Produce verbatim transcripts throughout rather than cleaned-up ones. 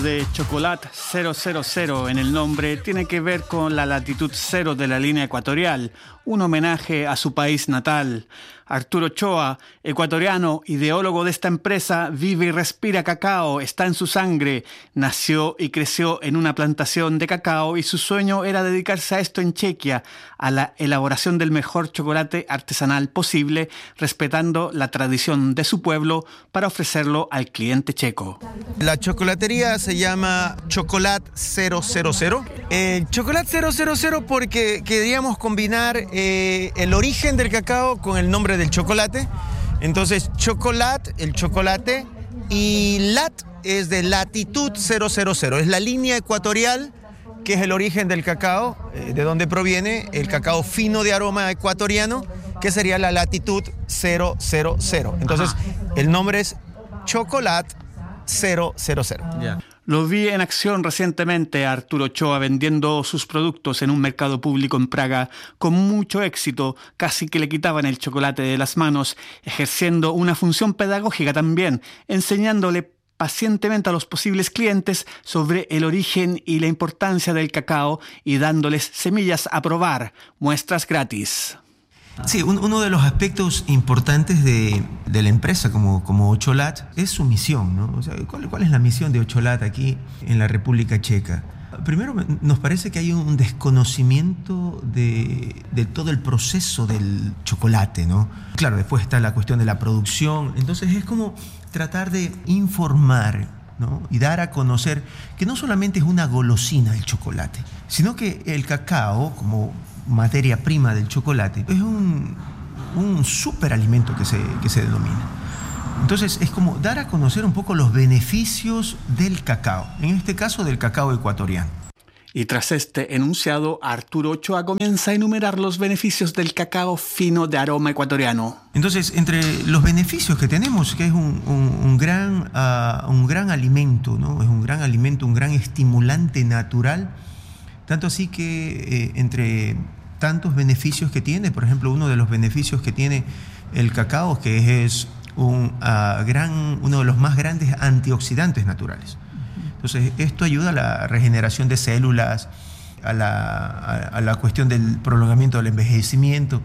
de Chocolat cero cero cero en el nombre tiene que ver con la latitud cero de la línea ecuatorial, un homenaje a su país natal. Arturo Ochoa, ecuatoriano, ideólogo de esta empresa, vive y respira cacao, está en su sangre. Nació y creció en una plantación de cacao y su sueño era dedicarse a esto en Chequia, a la elaboración del mejor chocolate artesanal posible, respetando la tradición de su pueblo para ofrecerlo al cliente checo. La chocolatería se llama Chocolat cero cero cero. Eh, Chocolat cero cero cero porque queríamos combinar eh, el origen del cacao con el nombre del chocolate. Entonces, chocolat, el chocolate, y lat es de latitud cero cero cero. Es la línea ecuatorial, que es el origen del cacao, eh, de donde proviene el cacao fino de aroma ecuatoriano, que sería la latitud cero cero cero. Entonces, Ajá. el nombre es Chocolat cero cero cero. Yeah. Lo vi en acción recientemente a Arturo Ochoa vendiendo sus productos en un mercado público en Praga con mucho éxito, casi que le quitaban el chocolate de las manos, ejerciendo una función pedagógica también, enseñándole pacientemente a los posibles clientes sobre el origen y la importancia del cacao y dándoles semillas a probar, muestras gratis. Sí, un, uno de los aspectos importantes de, de la empresa como, como Ocholat es su misión, ¿no? O sea, ¿cuál, ¿cuál es la misión de Ocholat aquí en la República Checa? Primero, nos parece que hay un desconocimiento de, de todo el proceso del chocolate, ¿no? Claro, después está la cuestión de la producción. Entonces es como tratar de informar, ¿no? Y dar a conocer que no solamente es una golosina el chocolate, sino que el cacao, como materia prima del chocolate, es un, un superalimento que se, que se denomina. Entonces es como dar a conocer un poco los beneficios del cacao, en este caso del cacao ecuatoriano. Y tras este enunciado, Arturo Ochoa comienza a enumerar los beneficios del cacao fino de aroma ecuatoriano. Entonces, entre los beneficios que tenemos, que es un, un, un, gran, uh, un gran alimento, ¿no? Es un gran alimento, un gran estimulante natural. Tanto así que eh, entre tantos beneficios que tiene, por ejemplo, uno de los beneficios que tiene el cacao, que es un, uh, gran, uno de los más grandes antioxidantes naturales. Entonces, esto ayuda a la regeneración de células, a la, a, a la cuestión del prolongamiento del envejecimiento.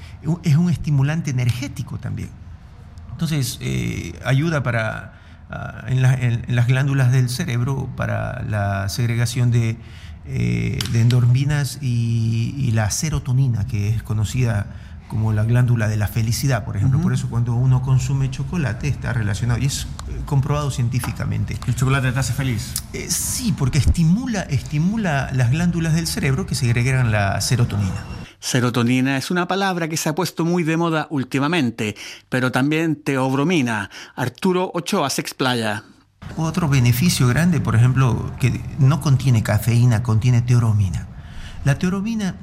Es un estimulante energético también. Entonces, eh, ayuda para, uh, en, la, en, en las glándulas del cerebro para la segregación de Eh, de endorfinas y, y la serotonina, que es conocida como la glándula de la felicidad, por ejemplo. Uh-huh. Por eso cuando uno consume chocolate está relacionado, y es comprobado científicamente. ¿El chocolate te hace feliz? Eh, sí, porque estimula, estimula las glándulas del cerebro que segregan la serotonina. Serotonina es una palabra que se ha puesto muy de moda últimamente, pero también teobromina. Arturo Ochoa se explaya. Otro beneficio grande, por ejemplo, que no contiene cafeína, contiene teobromina. La teobromina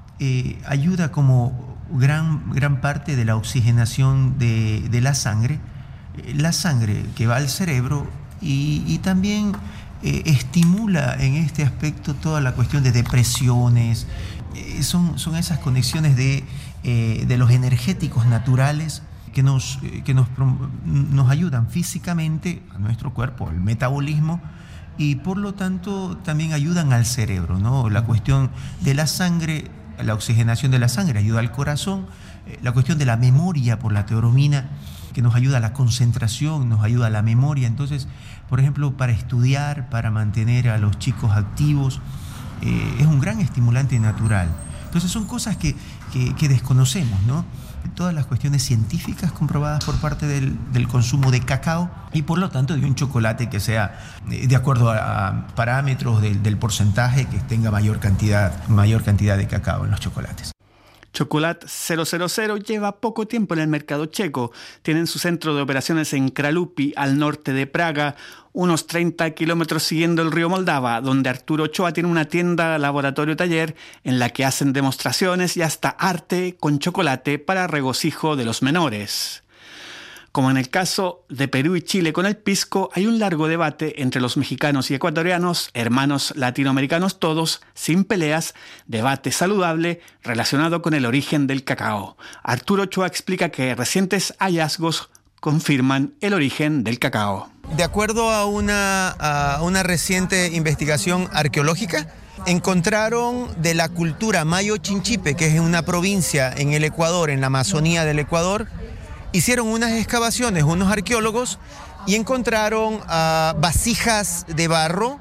eh, ayuda como gran, gran parte de la oxigenación de, de la sangre, eh, la sangre que va al cerebro y, y también eh, estimula en este aspecto toda la cuestión de depresiones. Eh, son, son esas conexiones de, eh, de los energéticos naturales que nos, que nos, nos ayudan físicamente a nuestro cuerpo, al metabolismo, y por lo tanto también ayudan al cerebro, ¿no? La cuestión de la sangre, la oxigenación de la sangre ayuda al corazón, la cuestión de la memoria por la teobromina, que nos ayuda a la concentración, nos ayuda a la memoria. Entonces, por ejemplo, para estudiar, para mantener a los chicos activos, eh, es un gran estimulante natural. Entonces son cosas que, que, que desconocemos, ¿no? Todas las cuestiones científicas comprobadas por parte del, del consumo de cacao y por lo tanto de un chocolate que sea de acuerdo a, a parámetros del, del porcentaje que tenga mayor cantidad, mayor cantidad de cacao en los chocolates. Chocolat cero cero cero lleva poco tiempo en el mercado checo. Tienen su centro de operaciones en Kralupy, al norte de Praga, unos treinta kilómetros siguiendo el río Moldava, donde Arturo Ochoa tiene una tienda, laboratorio, taller, en la que hacen demostraciones y hasta arte con chocolate para regocijo de los menores. Como en el caso de Perú y Chile con el pisco, hay un largo debate entre los mexicanos y ecuatorianos, hermanos latinoamericanos todos, sin peleas, debate saludable relacionado con el origen del cacao. Arturo Ochoa explica que recientes hallazgos confirman el origen del cacao. De acuerdo a una, a una reciente investigación arqueológica, encontraron de la cultura Mayo Chinchipe, que es una provincia en el Ecuador, en la Amazonía del Ecuador, hicieron unas excavaciones, unos arqueólogos, y encontraron uh, vasijas de barro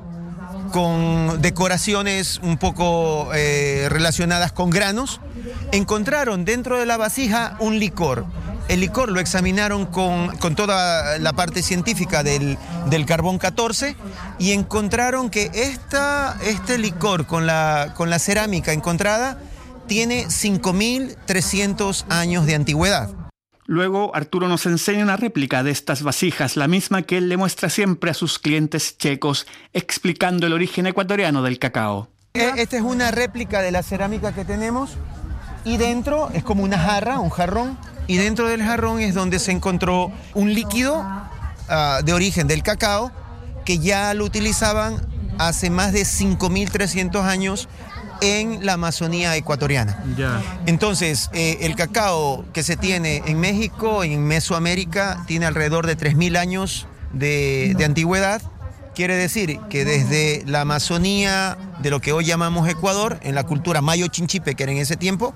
con decoraciones un poco eh, relacionadas con granos. Encontraron dentro de la vasija un licor. El licor lo examinaron con, con toda la parte científica del, del carbón catorce y encontraron que esta, este licor con la, con la cerámica encontrada tiene cinco mil trescientos años de antigüedad. Luego Arturo nos enseña una réplica de estas vasijas, la misma que él le muestra siempre a sus clientes checos, explicando el origen ecuatoriano del cacao. Esta es una réplica de la cerámica que tenemos y dentro es como una jarra, un jarrón. Y dentro del jarrón es donde se encontró un líquido uh, de origen del cacao que ya lo utilizaban hace más de cinco mil trescientos años en la Amazonía ecuatoriana. Yeah. Entonces, eh, el cacao que se tiene en México, en Mesoamérica, tiene alrededor de tres mil años de, de antigüedad. Quiere decir que desde la Amazonía de lo que hoy llamamos Ecuador, en la cultura Mayo Chinchipe, que era en ese tiempo,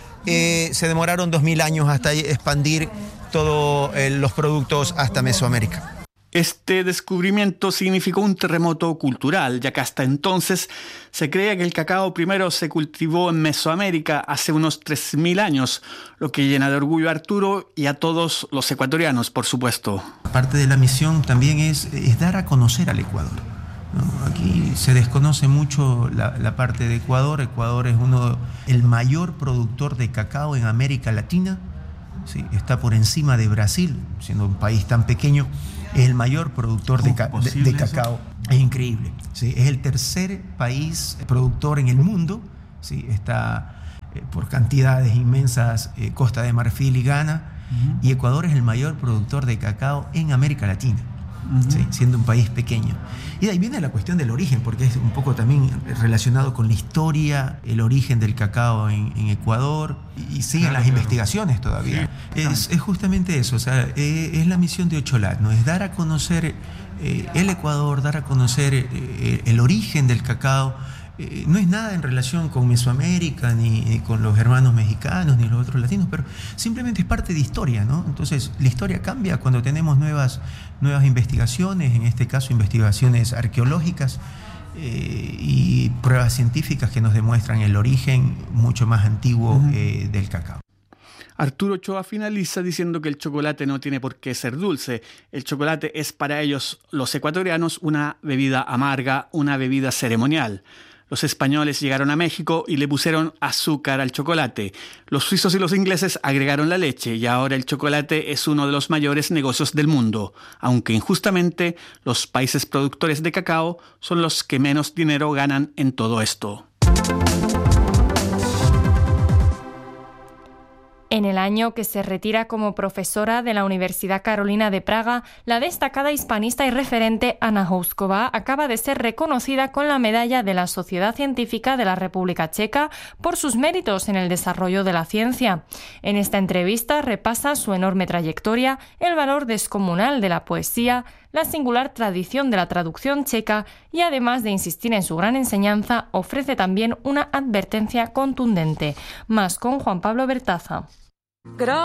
Eh, se demoraron dos mil años hasta expandir todos eh, los productos hasta Mesoamérica. Este descubrimiento significó un terremoto cultural, ya que hasta entonces se creía que el cacao primero se cultivó en Mesoamérica hace unos tres mil años, lo que llena de orgullo a Arturo y a todos los ecuatorianos, por supuesto. Parte de la misión también es, es dar a conocer al Ecuador. ¿No? Aquí se desconoce mucho la, la parte de Ecuador. Ecuador es uno el mayor productor de cacao en América Latina. Sí, está por encima de Brasil, siendo un país tan pequeño. Es el mayor productor de, ca de, de cacao. Eso? Es increíble. Sí, es el tercer país productor en el mundo. Sí, está eh, por cantidades inmensas eh, Costa de Marfil y Ghana. Uh-huh. Y Ecuador es el mayor productor de cacao en América Latina. Uh-huh. Sí, siendo un país pequeño. Y de ahí viene la cuestión del origen, porque es un poco también relacionado con la historia, el origen del cacao en, en Ecuador, y, y siguen claro, las claro. investigaciones todavía. Sí, es, es justamente eso, o sea, es, es la misión de Ocholat, ¿no? Es dar a conocer eh, el Ecuador, dar a conocer eh, el origen del cacao. Eh, no es nada en relación con Mesoamérica, ni, ni con los hermanos mexicanos, ni los otros latinos, pero simplemente es parte de historia, ¿no? Entonces, la historia cambia cuando tenemos nuevas, nuevas investigaciones, en este caso investigaciones arqueológicas eh, y pruebas científicas que nos demuestran el origen mucho más antiguo eh, del cacao. Arturo Ochoa finaliza diciendo que el chocolate no tiene por qué ser dulce. El chocolate es para ellos, los ecuatorianos, una bebida amarga, una bebida ceremonial. Los españoles llegaron a México y le pusieron azúcar al chocolate. Los suizos y los ingleses agregaron la leche y ahora el chocolate es uno de los mayores negocios del mundo, aunque injustamente los países productores de cacao son los que menos dinero ganan en todo esto. En el año que se retira como profesora de la Universidad Carolina de Praga, la destacada hispanista y referente Anna Houskova acaba de ser reconocida con la medalla de la Sociedad Científica de la República Checa por sus méritos en el desarrollo de la ciencia. En esta entrevista repasa su enorme trayectoria, el valor descomunal de la poesía, la singular tradición de la traducción checa y, además de insistir en su gran enseñanza, ofrece también una advertencia contundente. Más con Juan Pablo Bertaza.